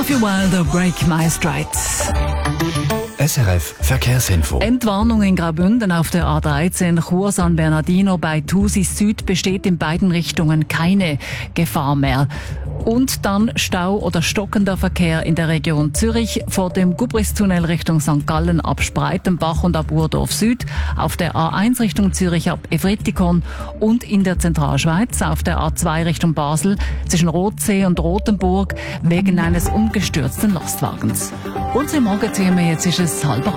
Sophie Wilder, Break My Strides. SRF Verkehrsinfo. Entwarnung in Graubünden auf der A13 Chur San Bernardino bei Thusis Süd besteht in beiden Richtungen keine Gefahr mehr. Und dann Stau oder stockender Verkehr in der Region Zürich vor dem Gubristunnel Richtung St. Gallen ab Spreitenbach und ab Urdorf Süd, auf der A1 Richtung Zürich ab Evretikon und in der Zentralschweiz auf der A2 Richtung Basel zwischen Rothsee und Rothenburg wegen eines umgestürzten Lastwagens. Unsere Morgenthemen, jetzt ist es 7:30.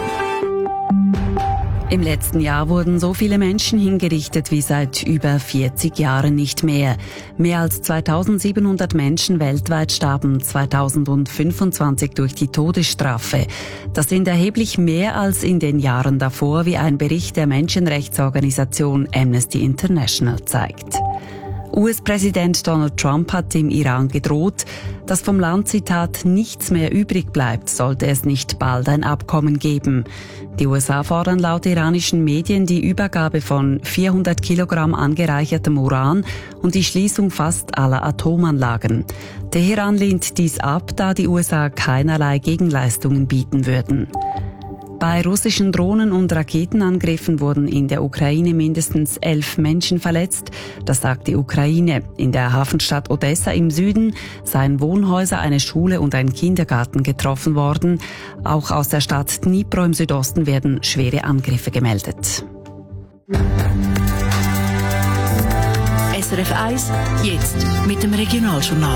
Im letzten Jahr wurden so viele Menschen hingerichtet wie seit über 40 Jahren nicht mehr. Mehr als 2700 Menschen weltweit starben 2025 durch die Todesstrafe. Das sind erheblich mehr als in den Jahren davor, wie ein Bericht der Menschenrechtsorganisation Amnesty International zeigt. US-Präsident Donald Trump hat dem Iran gedroht, dass vom Land, Zitat, nichts mehr übrig bleibt, sollte es nicht bald ein Abkommen geben. Die USA fordern laut iranischen Medien die Übergabe von 400 Kilogramm angereichertem Uran und die Schließung fast aller Atomanlagen. Teheran lehnt dies ab, da die USA keinerlei Gegenleistungen bieten würden. Bei russischen Drohnen- und Raketenangriffen wurden in der Ukraine mindestens 11 Menschen verletzt. Das sagt die Ukraine. In der Hafenstadt Odessa im Süden seien Wohnhäuser, eine Schule und ein Kindergarten getroffen worden. Auch aus der Stadt Dnipro im Südosten werden schwere Angriffe gemeldet. SRF 1, jetzt mit dem Regionaljournal.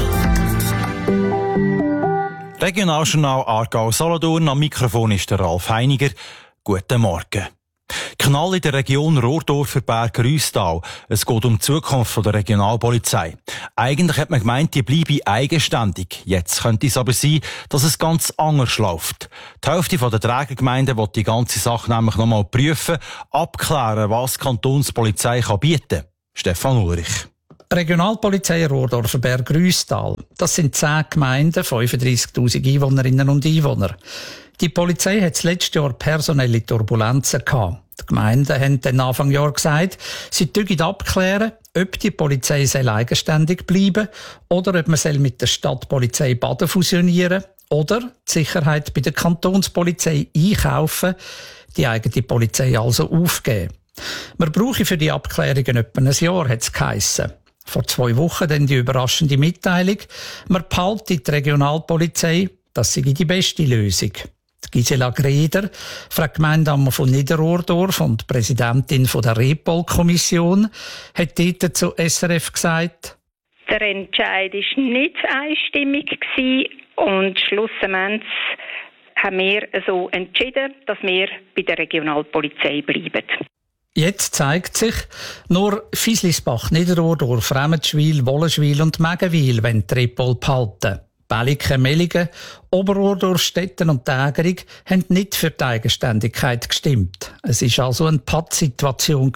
Regionaljournal Aargau-Solothurn, am Mikrofon ist der Ralf Heiniger. Guten Morgen. Knall in der Region Rohrdorfer Berg-Rüstal. Es geht um die Zukunft der Regionalpolizei. Eigentlich hat man gemeint, die bleibe eigenständig. Jetzt könnte es aber sein, dass es ganz anders läuft. Die Hälfte der Trägergemeinden will die ganze Sache nämlich nochmal prüfen, abklären, was die Kantonspolizei bieten kann. Stefan Ulrich. Regionalpolizei Rohrdorfer Berg-Rüstal. Das sind 10 Gemeinden, 35'000 Einwohnerinnen und Einwohner. Die Polizei hat das letzte Jahr personelle Turbulenzen gehabt. Die Gemeinden haben dann Anfang Jahr gesagt, sie dürfen abklären, ob die Polizei eigenständig bleiben oder ob man mit der Stadtpolizei Baden fusionieren oder die Sicherheit bei der Kantonspolizei einkaufen, die eigene Polizei also aufgeben. Man brauche für die Abklärungen etwa ein Jahr, hat es geheissen. Vor 2 Wochen dann die überraschende Mitteilung, man behalte die Regionalpolizei, das sei die beste Lösung. Die Gisela Greder, Frau Gemeindeammer von Niederrohrdorf und Präsidentin der Repol-Kommission, hat dort zu SRF gesagt: Der Entscheid war nicht einstimmig und schlussendlich haben wir so entschieden, dass wir bei der Regionalpolizei bleiben. Jetzt zeigt sich, nur Fieslisbach, Niederrohrdorf, Remmenschwil, Wollenschwil und Megenwil wollen die Repol behalten. Belliken, Melligen, Oberrohrdorf, Stetten und Tägerung haben nicht für die Eigenständigkeit gestimmt. Es war also eine Pattsituation.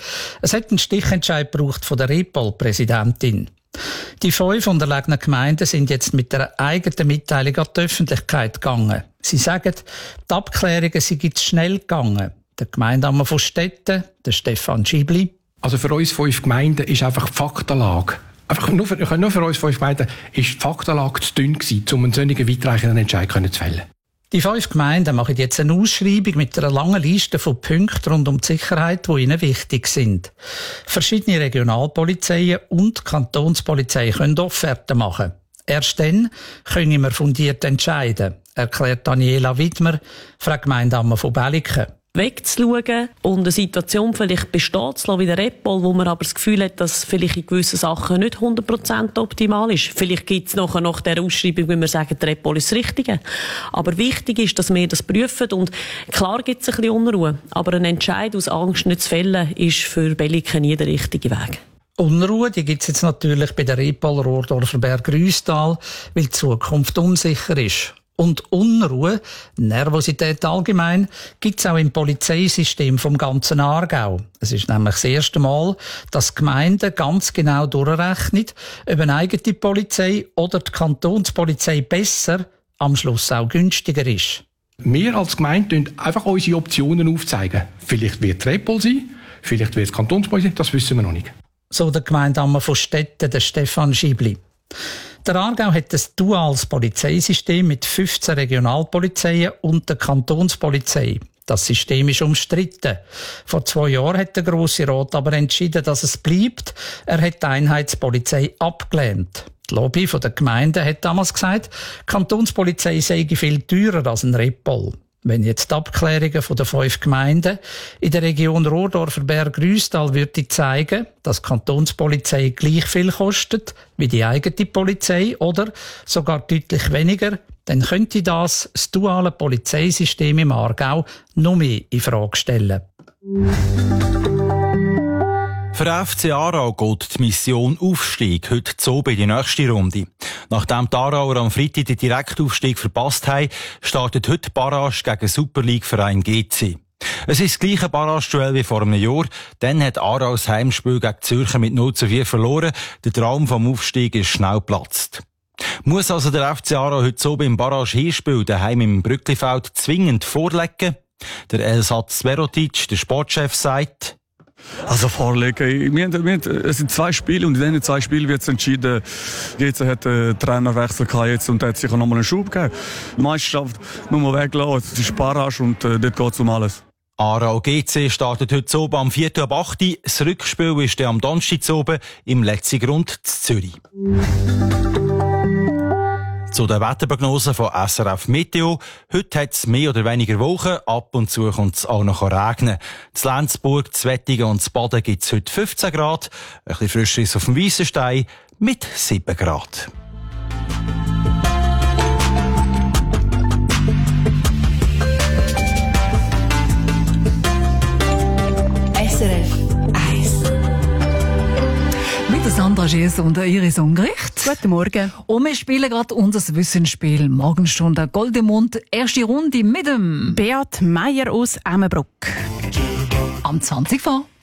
Es hat einen Stichentscheid gebraucht von der Repol-Präsidentin. Die 5 unterlegenen Gemeinden sind jetzt mit der eigenen Mitteilung an die Öffentlichkeit gegangen. Sie sagen, die Abklärungen sind schnell gegangen. Der Gemeindeammer von Stetten, der Stefan Schibli. Also für uns 5 Gemeinden ist einfach die Faktenlage. Nur für uns 5 Gemeinden ist die Faktenlage zu dünn gewesen, um einen solchen weitreichenden Entscheid zu fällen. Die 5 Gemeinden machen jetzt eine Ausschreibung mit einer langen Liste von Punkten rund um die Sicherheit, die ihnen wichtig sind. Verschiedene Regionalpolizeien und die Kantonspolizei können Offerten machen. Erst dann können wir fundiert entscheiden, erklärt Daniela Widmer, Frau Gemeindeammer von Belliken. Wegzuschauen und eine Situation vielleicht bestehen zu lassen wie der Repol, wo man aber das Gefühl hat, dass vielleicht in gewissen Sachen nicht 100% optimal ist. Vielleicht gibt es nachher nach der Ausschreibung, wenn wir sagen, der Repol ist das Richtige. Aber wichtig ist, dass wir das prüfen und klar gibt es ein bisschen Unruhe. Aber ein Entscheid aus Angst nicht zu fällen, ist für Belliken nie der richtige Weg. Unruhe, die gibt es jetzt natürlich bei der Repol Rohrdorfer Berg-Rüstal, weil die Zukunft unsicher ist. Und Unruhe, Nervosität allgemein, gibt es auch im Polizeisystem vom ganzen Aargau. Es ist nämlich das erste Mal, dass die Gemeinden ganz genau durchrechnen, ob eine eigene Polizei oder die Kantonspolizei besser, am Schluss auch günstiger ist. Wir als Gemeinde tun einfach unsere Optionen aufzeigen. Vielleicht wird die Repol sein, vielleicht wird es die Kantonspolizei, das wissen wir noch nicht. So der Gemeindeammer von Stetten, der Stefan Schibli. Der Aargau hat ein duales Polizeisystem mit 15 Regionalpolizeien und der Kantonspolizei. Das System ist umstritten. Vor 2 Jahren hat der Grosse Rat aber entschieden, dass es bleibt. Er hat die Einheitspolizei abgelehnt. Die Lobby der Gemeinden hat damals gesagt, die Kantonspolizei sei viel teurer als ein Repol. Wenn jetzt die Abklärungen der 5 Gemeinden in der Region Rohrdorfer-Berg-Rüstal würde zeigen, dass die Kantonspolizei gleich viel kostet wie die eigene Polizei oder sogar deutlich weniger, dann könnte das duale Polizeisystem im Aargau noch mehr in Frage stellen. Für den FC Aarau geht die Mission Aufstieg heute zu in die nächste Runde. Nachdem die Aarauer am Freitag den Direktaufstieg verpasst haben, startet heute die Barrage gegen Super League-Verein GC. Es ist das gleiche Barrage-Duell wie vor einem Jahr. Dann hat Aarau das Heimspiel gegen Zürcher mit 0:4 verloren. Der Traum vom Aufstieg ist schnell geplatzt. Muss also der FC Aarau heute so beim Barrage-Hinspiel daheim im Brücklifeld zwingend vorlegen? Der Elsatz Verotic, der Sportchef, sagt: Also vorlegen. Es sind 2 Spiele und in diesen 2 Spielen wird es entschieden. GC hat einen Trainerwechsel gehabt jetzt und hat sicher nochmal einen Schub gegeben. Die Meisterschaft muss man weglassen. Es ist Barrage und dort geht es um alles. Aarau GC startet heute oben am 4. ab 8. Das Rückspiel ist dann am Donnerstag oben im Letzigrund in Zürich. Zu den Wetterprognosen von SRF Meteo. Heute hat es mehr oder weniger Wochen. Ab und zu kommt es auch noch regnen. In Lenzburg, Wettingen und Baden gibt es heute 15 Grad. Ein bisschen frischer ist auf dem Weissenstein mit 7 Grad. SRF 1. Mit der Sandra Schiess und der Iris Ungericht. Guten Morgen. Und wir spielen gerade unser Wissensspiel. Morgenstunde Goldemund. Erste Runde mit dem Beat Meier aus Emmenbruck. am 20 vor.